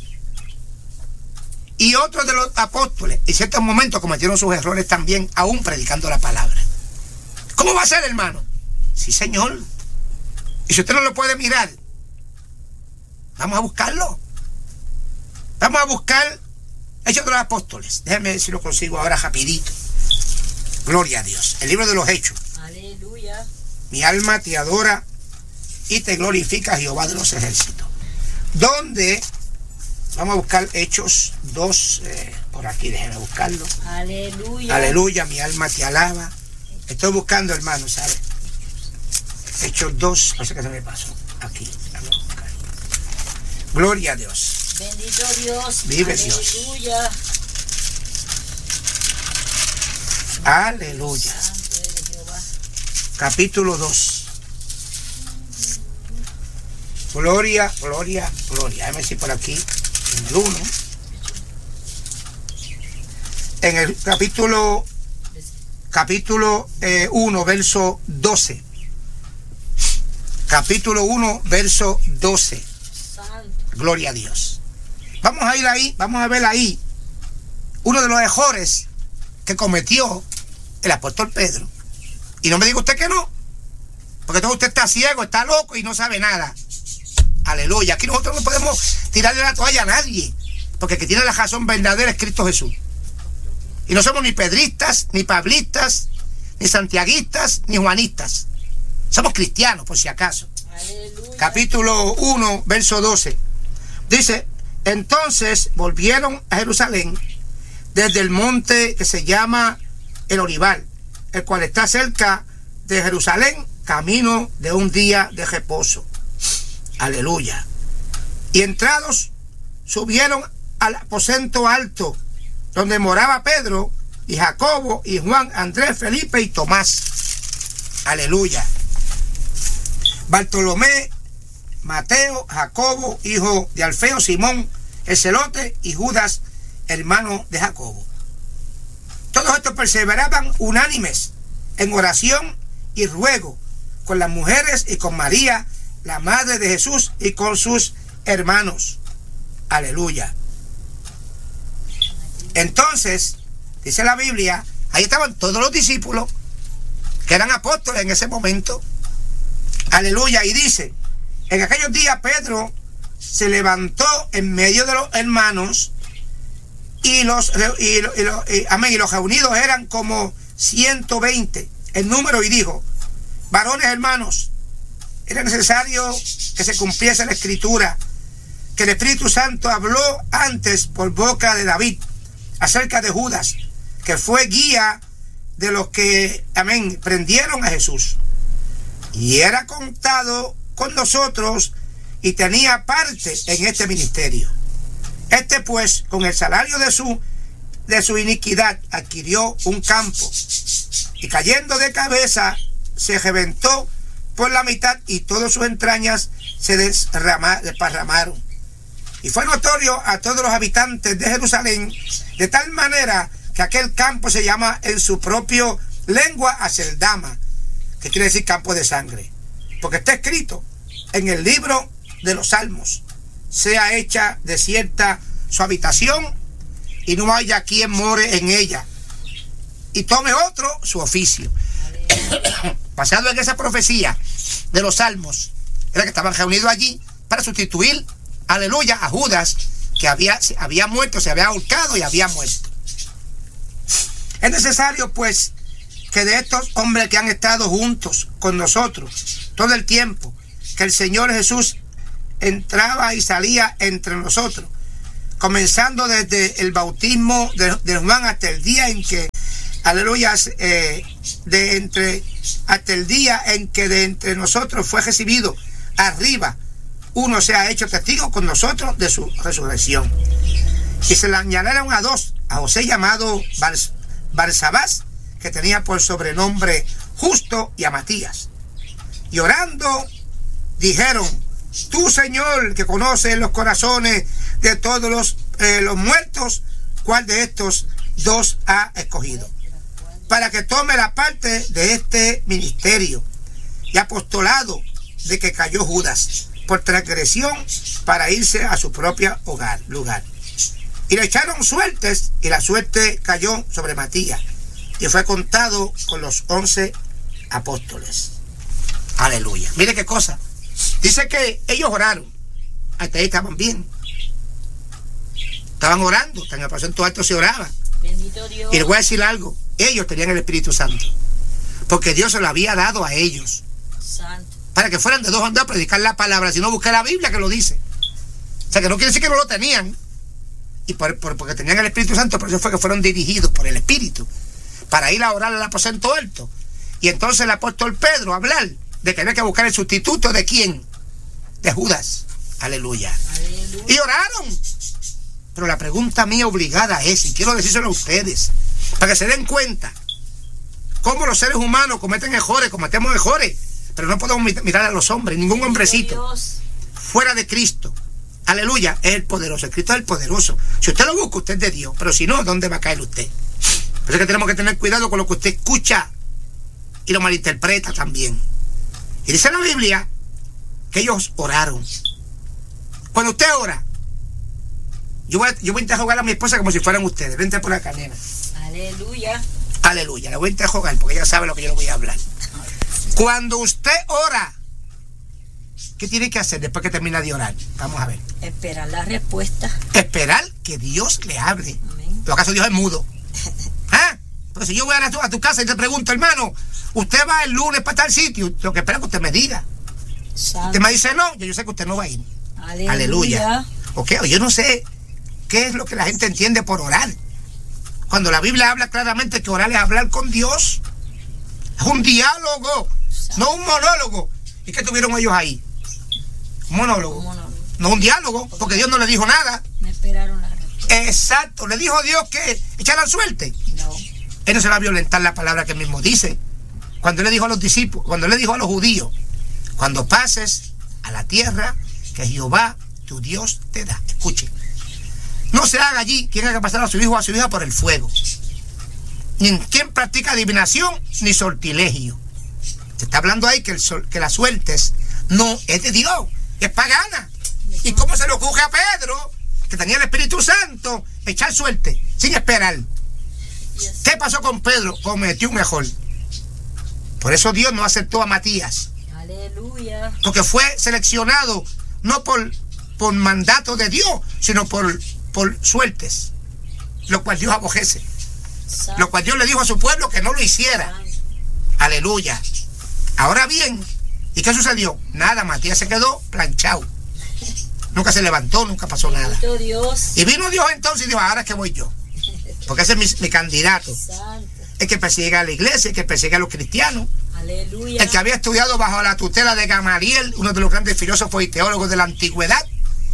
y otros de los apóstoles en ciertos momentos cometieron sus errores también, aún predicando la palabra. ¿Cómo va a ser, hermano? Sí, Señor. Y si usted no lo puede mirar, vamos a buscarlo. Vamos a buscar Hechos de los Apóstoles. Déjame ver si lo consigo ahora rapidito. Gloria a Dios. El libro de los Hechos. Aleluya. Mi alma te adora y te glorifica, Jehová de los ejércitos. ¿Dónde? Vamos a buscar Hechos 2, por aquí, déjeme buscarlo. Aleluya. Aleluya, mi alma te alaba. Estoy buscando, hermano, ¿sabe? Hechos 2, no sé qué se me pasó. Aquí, vamos a buscar. Gloria a Dios. Bendito Dios. Vive Aleluya. Dios. Aleluya. Santo eres Jehová. Capítulo 2. Gloria, gloria, gloria. Déjame decir por aquí, en el 1. En el capítulo 1, verso 12. Capítulo 1, verso 12. Santo. Gloria a Dios. Vamos a ir ahí, vamos a ver ahí uno de los errores que cometió el apóstol Pedro. Y no me diga usted que no, porque todo usted está ciego, está loco y no sabe nada. Aleluya. Aquí nosotros no podemos tirarle la toalla a nadie, porque el que tiene la razón verdadera es Cristo Jesús. Y no somos ni pedristas, ni pablistas, ni santiaguistas, ni juanistas. Somos cristianos, por si acaso. Aleluya. Capítulo 1, verso 12. Dice: entonces volvieron a Jerusalén desde el monte que se llama el Olivar, el cual está cerca de Jerusalén, camino de un día de reposo. Aleluya. Y entrados, subieron al aposento alto, donde moraba Pedro y Jacobo y Juan, Andrés, Felipe y Tomás. Aleluya. Bartolomé, Mateo, Jacobo, hijo de Alfeo, Simón, el celote, y Judas, hermano de Jacobo. Todos estos perseveraban unánimes en oración y ruego con las mujeres y con María, la madre de Jesús, y con sus hermanos. Aleluya. Entonces, dice la Biblia, ahí estaban todos los discípulos que eran apóstoles en ese momento. Aleluya. Y dice: en aquellos días Pedro se levantó en medio de los hermanos y los reunidos eran como 120 en número, y dijo: varones hermanos, era necesario que se cumpliese la escritura que el Espíritu Santo habló antes por boca de David acerca de Judas, que fue guía de los que, amén, prendieron a Jesús, y era contado con nosotros y tenía parte en este ministerio. Este pues, con el salario de su iniquidad, adquirió un campo, y cayendo de cabeza se reventó por la mitad, y todas sus entrañas se desparramaron. Y fue notorio a todos los habitantes de Jerusalén, de tal manera que aquel campo se llama en su propia lengua Aceldama, que quiere decir campo de sangre, porque está escrito en el libro de los Salmos: sea hecha desierta su habitación, y no haya quien more en ella, y tome otro su oficio. Basado en esa profecía de los Salmos, era que estaban reunidos allí para sustituir, aleluya, a Judas, que había muerto, se había ahorcado y había muerto. Es necesario, pues, que de estos hombres que han estado juntos con nosotros todo el tiempo que el Señor Jesús entraba y salía entre nosotros, comenzando desde el bautismo de Juan hasta el día en que, aleluya, hasta el día en que de entre nosotros fue recibido arriba. Uno se ha hecho testigo con nosotros de su resurrección. Y se le añadieron a dos, a José llamado Barsabás, que tenía por sobrenombre Justo, y a Matías. Y orando dijeron: tú, Señor, que conoces los corazones de todos los muertos, ¿cuál de estos dos ha escogido para que tome la parte de este ministerio y apostolado de que cayó Judas por transgresión para irse a su propio lugar? Y le echaron suertes, y la suerte cayó sobre Matías, y fue contado con los 11 apóstoles. Aleluya. Mire qué cosa. Dice que ellos oraron. Hasta ahí estaban bien. Estaban orando. En el aposento alto se oraba. Bendito Dios. Y les voy a decir algo. Ellos tenían el Espíritu Santo, porque Dios se lo había dado a ellos. Santo. Para que fueran de dos andados a predicar la palabra, sino buscar la Biblia que lo dice. O sea, que no quiere decir que no lo tenían. Y porque tenían el Espíritu Santo, por eso fue que fueron dirigidos por el Espíritu para ir a orar al aposento alto. Y entonces el apóstol Pedro hablar de que había que buscar el sustituto de quién, de Judas. Aleluya. Aleluya. Y oraron. Pero la pregunta mía obligada es, y quiero decírselo a ustedes, para que se den cuenta cómo los seres humanos cometen errores, cometemos errores, pero no podemos mirar a los hombres, ningún hombrecito fuera de Cristo. Aleluya, es el poderoso. El Cristo es el poderoso. Si usted lo busca, usted es de Dios, pero si no, ¿dónde va a caer usted? Por eso es que tenemos que tener cuidado con lo que usted escucha y lo malinterpreta también. Y dice la Biblia que ellos oraron. Cuando usted ora, yo voy a interrogar a mi esposa como si fueran ustedes. Vente por acá, nena. Aleluya. Aleluya, la voy a interrogar porque ella sabe lo que yo le voy a hablar. Cuando usted ora, ¿qué tiene que hacer después que termina de orar? Vamos a ver. Esperar la respuesta. Esperar que Dios le hable. Amén. ¿Pero acaso Dios es mudo? ¿Ah? Pero si yo voy a tu casa y te pregunto, hermano, usted va el lunes para tal sitio, lo que espero es que usted me diga. Santo. Usted me dice no, yo sé que usted no va a ir. Aleluya. Aleluya. Ok, yo no sé qué es lo que la gente entiende por orar. Cuando la Biblia habla claramente que orar es hablar con Dios. Es un diálogo, no un monólogo. ¿Y qué tuvieron ellos ahí? Un monólogo. No un diálogo, porque Dios no le dijo nada. Me esperaron la respuesta. Exacto, le dijo a Dios que echaran suerte. No. Él no se va a violentar la palabra que él mismo dice. Cuando él le dijo a los discípulos, cuando él le dijo a los judíos, cuando pases a la tierra que Jehová tu Dios te da. Escuche, no se haga allí quien haga pasar a su hijo o a su hija por el fuego, ni en quien practica adivinación ni sortilegio. Se está hablando ahí que las suertes no es de Dios, es pagana. ¿Y cómo se le ocurre a Pedro, que tenía el Espíritu Santo, echar suerte sin esperar? ¿Qué pasó con Pedro? Cometió un error. Por eso Dios no aceptó a Matías. Aleluya. Porque fue seleccionado no por mandato de Dios, sino por suertes, lo cual Dios aborrece. Lo cual Dios le dijo a su pueblo que no lo hiciera. Aleluya. Ahora bien, ¿y qué sucedió? Nada, Matías se quedó planchado. Nunca se levantó, nunca pasó nada. Dios. Y vino Dios entonces y dijo, ahora es que voy yo. Porque ese es mi candidato. Santo. El que persigue a la iglesia, el que persigue a los cristianos. Aleluya. El que había estudiado bajo la tutela de Gamaliel, uno de los grandes filósofos y teólogos de la antigüedad,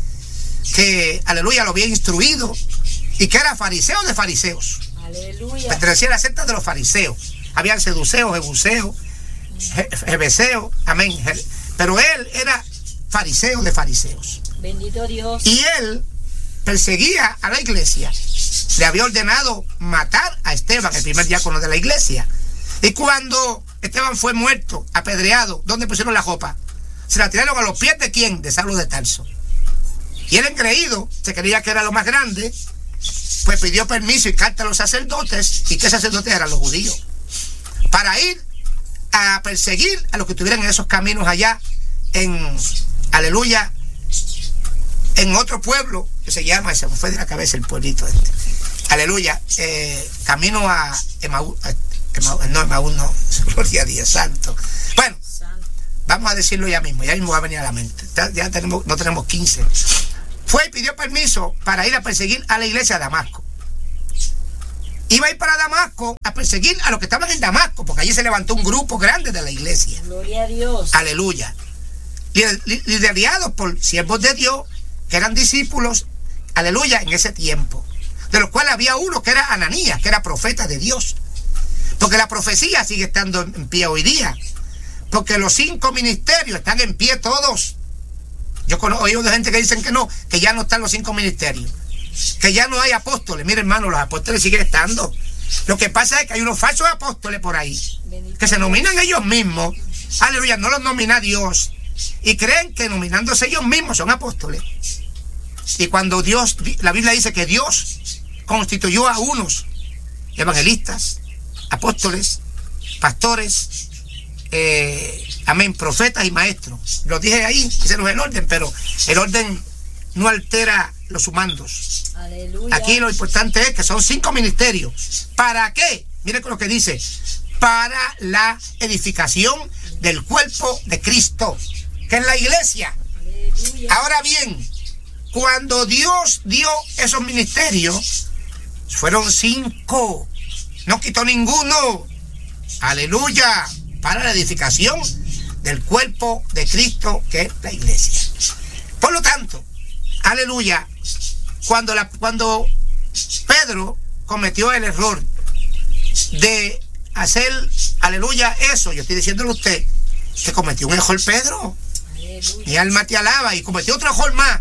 que, aleluya, lo había instruido, y que era fariseo de fariseos. Aleluya. Pertenecía a la secta de los fariseos. Habían seduceos, jebuseos, jebeseos, amén. Pero él era fariseo de fariseos. Bendito Dios. Y él perseguía a la iglesia. Le había ordenado matar a Esteban, el primer diácono de la iglesia. Y cuando Esteban fue muerto, apedreado, ¿dónde pusieron la ropa? Se la tiraron a los pies de ¿quién? De Saulo de Tarso. Y el engreído, se creía que era lo más grande, pues pidió permiso y carta a los sacerdotes. ¿Y qué sacerdotes eran? Los judíos. Para ir a perseguir a los que estuvieran en esos caminos allá aleluya, en otro pueblo que se llama, se me fue de la cabeza el pueblito este, aleluya, camino a Emaús, no, gloria a Dios santo. Bueno, Vamos a decirlo ya mismo va a venir a la mente. Ya no tenemos 15. Fue y pidió permiso para ir a perseguir a la iglesia de Damasco. Iba a ir para Damasco a perseguir a los que estaban en Damasco, porque allí se levantó un grupo grande de la iglesia. Gloria a Dios. Aleluya. Liderados por siervos de Dios, que eran discípulos, aleluya, en ese tiempo. De los cuales había uno que era Ananías, que era profeta de Dios. Porque la profecía sigue estando en pie hoy día. Porque los 5 ministerios están en pie todos. Yo he oído de gente que dicen que no, que ya no están los 5 ministerios. Que ya no hay apóstoles. Mire, hermano, los apóstoles siguen estando. Lo que pasa es que hay unos falsos apóstoles por ahí, que se nominan ellos mismos. Aleluya, no los nomina Dios. Y creen que nominándose ellos mismos son apóstoles. Y cuando la Biblia dice que Dios constituyó a unos evangelistas, apóstoles, pastores, amén, profetas y maestros. Lo dije ahí, ese no es el orden, pero el orden no altera los sumandos. Aleluya. Aquí lo importante es que son 5 ministerios. ¿Para qué? Mire lo que dice: para la edificación del cuerpo de Cristo, que es la iglesia. Aleluya. Ahora bien, cuando Dios dio esos ministerios, fueron 5, no quitó ninguno. Aleluya. Para la edificación del cuerpo de Cristo, que es la iglesia. Por lo tanto, aleluya, cuando Pedro cometió el error de hacer, aleluya, eso, yo estoy diciéndole a usted que cometió un error Pedro. Aleluya. Mi alma te alaba. Y cometió otro error más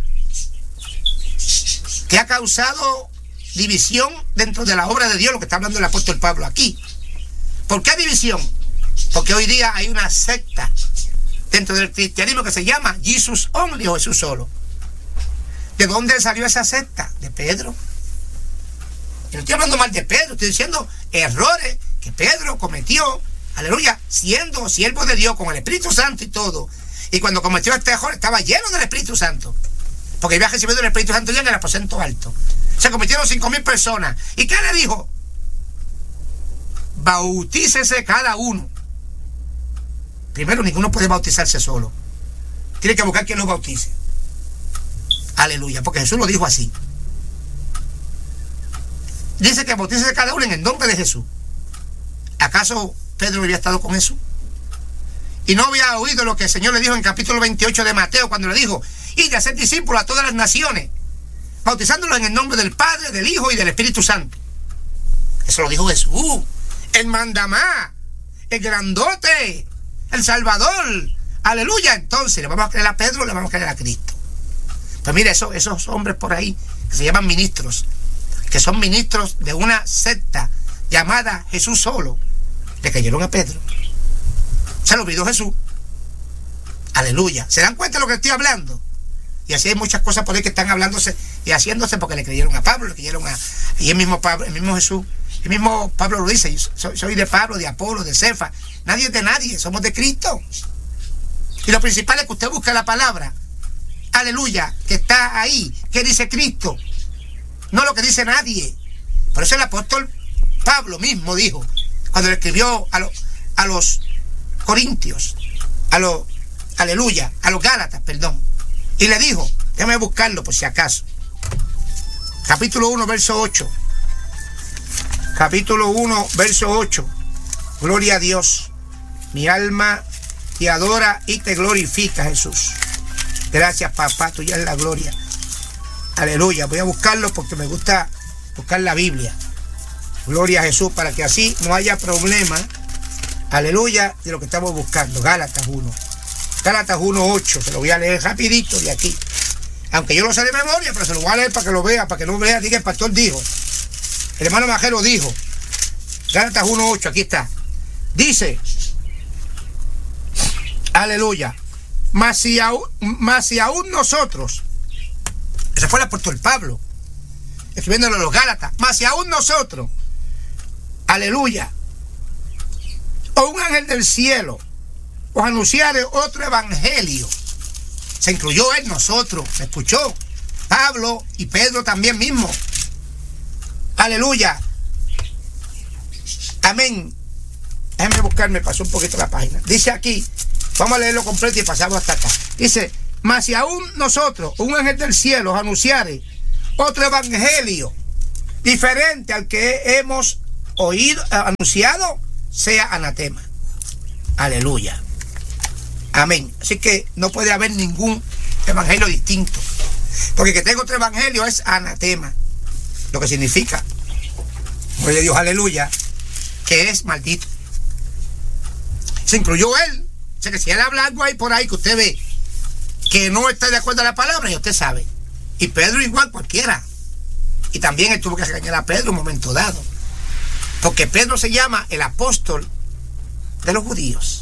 que ha causado división dentro de la obra de Dios, lo que está hablando el apóstol Pablo aquí. ¿Por qué división? Porque hoy día hay una secta dentro del cristianismo que se llama Jesus Only, o Jesús solo. ¿De dónde salió esa secta? De Pedro. Yo no estoy hablando mal de Pedro, estoy diciendo errores que Pedro cometió, aleluya, siendo siervo de Dios con el Espíritu Santo y todo. Y cuando cometió este error estaba lleno del Espíritu Santo, porque había recibido el Espíritu Santo ya en el aposento alto. Se convirtieron 5,000 personas. ¿Y qué le dijo? Bautícese cada uno. Primero, ninguno puede bautizarse solo. Tiene que buscar quien los bautice. Aleluya, porque Jesús lo dijo así. Dice que bautícese cada uno en el nombre de Jesús. ¿Acaso Pedro había estado con Jesús? Y no había oído lo que el Señor le dijo en capítulo 28 de Mateo, cuando le dijo: id a ser discípulos a todas las naciones, bautizándolos en el nombre del Padre, del Hijo y del Espíritu Santo. Eso lo dijo Jesús, el mandamás, el grandote, el Salvador. Aleluya. Entonces, ¿le vamos a creer a Pedro o le vamos a creer a Cristo? Pues mira, esos hombres por ahí que se llaman ministros, que son ministros de una secta llamada Jesús solo, le cayeron a Pedro. Se lo olvidó Jesús. Aleluya. ¿Se dan cuenta de lo que estoy hablando? Y así hay muchas cosas por ahí que están hablándose y haciéndose porque le creyeron a Pablo, le creyeron a... Y el mismo Pablo, el mismo Jesús, el mismo Pablo lo dice: soy de Pablo, de Apolo, de Cefa. Nadie es de nadie, somos de Cristo. Y lo principal es que usted busque la palabra, aleluya, que está ahí, que dice Cristo, no lo que dice nadie. Por eso el apóstol Pablo mismo dijo, cuando le escribió a los Corintios, aleluya, a los Gálatas, perdón, y le dijo, déjame buscarlo por si acaso, capítulo 1, verso 8, capítulo 1, verso 8, gloria a Dios, mi alma te adora y te glorifica, Jesús. Gracias, papá, tuya es la gloria. Aleluya. Voy a buscarlo porque me gusta buscar la Biblia. Gloria a Jesús, para que así no haya problema, aleluya, de lo que estamos buscando. Gálatas 1. Gálatas 1:8. Se lo voy a leer rapidito de aquí. Aunque yo lo sé de memoria, pero se lo voy a leer para que lo vea, para que no vea, diga el pastor dijo. El hermano Majero dijo. Gálatas 1:8, aquí está. Dice, aleluya, mas si aún nosotros, ese fue el apóstol Pablo, escribiéndolo a los Gálatas, mas si aún nosotros, aleluya, o un ángel del cielo os anunciare otro evangelio, se incluyó él, nosotros, me escuchó, Pablo y Pedro también mismo, aleluya, amén. Déjenme buscar, me pasó un poquito la página. Dice aquí Vamos a leerlo completo y pasamos hasta acá. Dice, mas si aún nosotros, un ángel del cielo, os anunciare otro evangelio diferente al que hemos oído, anunciado, sea anatema. Aleluya. Amén. Así que no puede haber ningún evangelio distinto. Porque que tenga otro evangelio es anatema. Lo que significa, oye Dios, aleluya, que es maldito. Se incluyó él. O sea que si él habla algo ahí por ahí que usted ve que no está de acuerdo a la palabra, y usted sabe. Y Pedro igual, cualquiera. Y también él tuvo que regañar a Pedro en un momento dado. Porque Pedro se llama el apóstol de los judíos.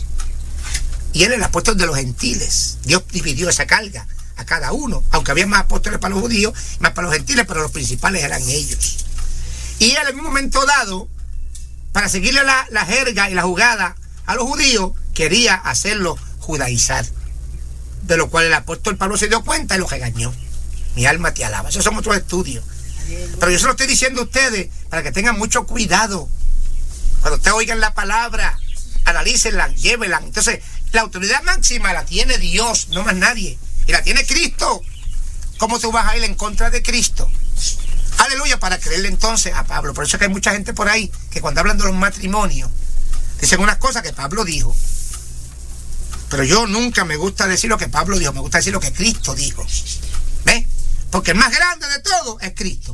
Y él es el apóstol de los gentiles. Dios dividió esa carga a cada uno. Aunque había más apóstoles para los judíos, más para los gentiles, pero los principales eran ellos. Y él en un momento dado, para seguirle la jerga y la jugada a los judíos, quería hacerlo judaizar. De lo cual el apóstol Pablo se dio cuenta y lo regañó. Mi alma te alaba. Esos son otros estudios. Pero yo se lo estoy diciendo a ustedes para que tengan mucho cuidado. Cuando ustedes oigan la palabra, analícenla, llévenla. Entonces, la autoridad máxima la tiene Dios, no más nadie. Y la tiene Cristo. ¿Cómo tú vas a ir en contra de Cristo? Aleluya, para creerle entonces a Pablo. Por eso es que hay mucha gente por ahí que cuando hablan de los matrimonios dicen unas cosas que Pablo dijo. Pero yo nunca me gusta decir lo que Pablo dijo, me gusta decir lo que Cristo dijo. ¿Ves? Porque el más grande de todo es Cristo.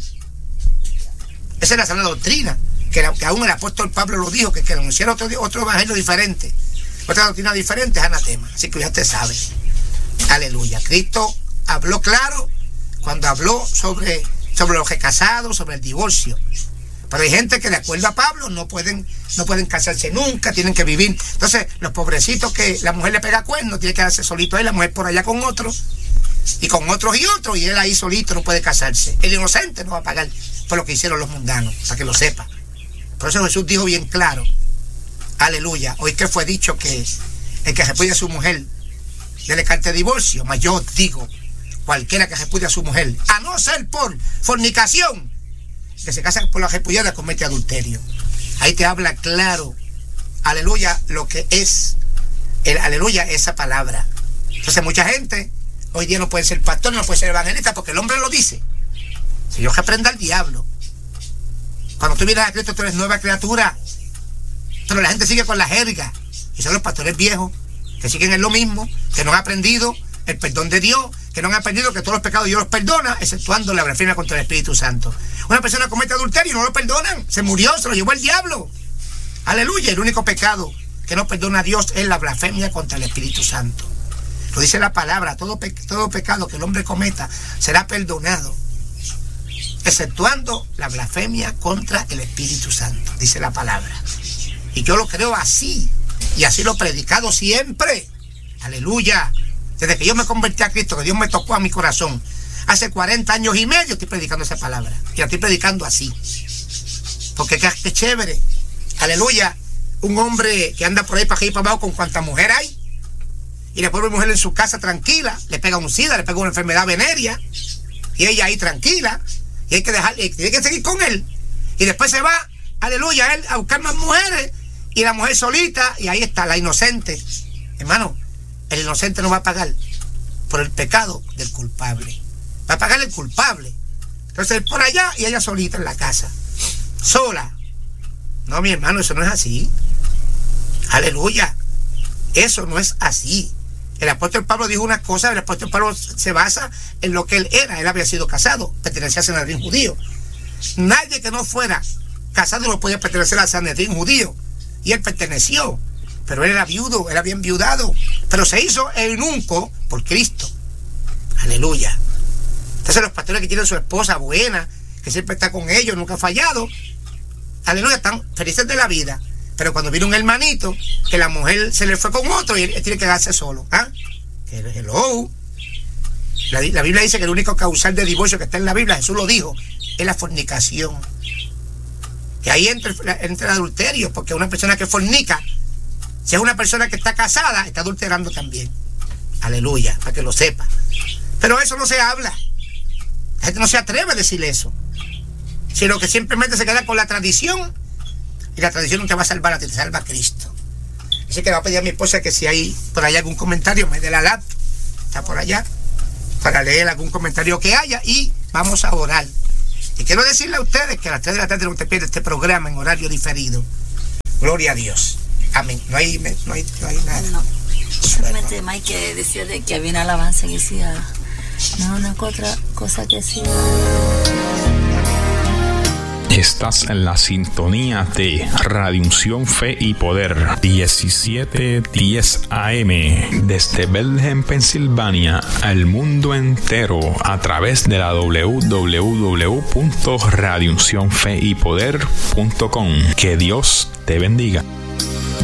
Esa es la sana doctrina, que aún el apóstol Pablo lo dijo, que anunciara otro evangelio diferente, otra doctrina diferente es anatema. Así que ya usted sabe. Aleluya. Cristo habló claro cuando habló sobre los recasados, sobre el divorcio. Pero hay gente que de acuerdo a Pablo no pueden casarse nunca, tienen que vivir. Entonces, los pobrecitos que la mujer le pega cuernos, tiene que quedarse solito ahí, la mujer por allá con otros, y con otros y otros, y él ahí solito no puede casarse. El inocente no va a pagar por lo que hicieron los mundanos, para que lo sepa. Por eso Jesús dijo bien claro, aleluya, hoy que fue dicho que el que repudie a su mujer, dele carta de divorcio, mas yo digo, cualquiera que repudie a su mujer, a no ser por fornicación, que se casa por la repudiada, comete adulterio. Ahí te habla claro, aleluya, lo que es, aleluya, esa palabra. Entonces mucha gente hoy día no puede ser pastor, no puede ser evangelista, porque el hombre lo dice. Si yo reprenda al diablo, cuando tú vienes a Cristo tú eres nueva criatura. Pero la gente sigue con la jerga, y son los pastores viejos que siguen en lo mismo, que no han aprendido el perdón de Dios, que no han aprendido que todos los pecados Dios los perdona, exceptuando la blasfemia contra el Espíritu Santo. Una persona comete adulterio y no lo perdonan, se murió, se lo llevó el diablo. Aleluya. El único pecado que no perdona a Dios es la blasfemia contra el Espíritu Santo. Lo dice la palabra, todo pecado que el hombre cometa será perdonado, exceptuando la blasfemia contra el Espíritu Santo, dice la palabra. Y yo lo creo así, y así lo he predicado siempre. Aleluya. Desde que yo me convertí a Cristo, que Dios me tocó a mi corazón, hace 40 años y medio estoy predicando esa palabra. Y la estoy predicando así. Porque qué chévere. Aleluya. Un hombre que anda por ahí para arriba y para abajo con cuanta mujer hay. Y después una mujer en su casa tranquila, le pega un SIDA, le pega una enfermedad venérea. Y ella ahí tranquila. Y hay que dejarle, tiene que seguir con él. Y después se va, aleluya, él a buscar más mujeres. Y la mujer solita, y ahí está, la inocente. Hermano, el inocente no va a pagar por el pecado del culpable. Va a pagar el culpable. Entonces él por allá y ella solita en la casa. Sola. No, mi hermano, eso no es así. Aleluya. Eso no es así. El apóstol Pablo dijo una cosa, el apóstol Pablo se basa en lo que él era. Él había sido casado, pertenecía al Sanedrín judío. Nadie que no fuera casado no podía pertenecer al Sanedrín judío. Y él perteneció. Pero él era viudo, era bien viudado. Pero se hizo eunuco por Cristo. Aleluya. Entonces los pastores que tienen su esposa buena, que siempre está con ellos, nunca ha fallado, aleluya, están felices de la vida. Pero cuando viene un hermanito, que la mujer se le fue con otro y él tiene que quedarse solo. ¿Ah? Hello. La Biblia dice que el único causal de divorcio que está en la Biblia, Jesús lo dijo, es la fornicación. Y ahí entra el adulterio, porque una persona que fornica, si es una persona que está casada, está adulterando también. Aleluya, para que lo sepa. Pero eso no se habla. La gente no se atreve a decir eso. Sino que simplemente se queda con la tradición. Y la tradición no te va a salvar a ti, te salva a Cristo. Así que le voy a pedir a mi esposa que si hay por allá algún comentario, me dé la laptop, está por allá, para leer algún comentario que haya, y vamos a orar. Y quiero decirle a ustedes que a las 3 de la tarde no te pierdes este programa en horario diferido. Gloria a Dios. Amén. No hay nada. No. Solamente hay que decirle que había una alabanza que decía, no, una otra cosa que decía. Estás en la sintonía de Radio Unción, Fe y Poder, 1710 AM, desde Bethlehem, Pensilvania, al mundo entero, a través de la www.radiouncionfeypoder.com. Que Dios te bendiga.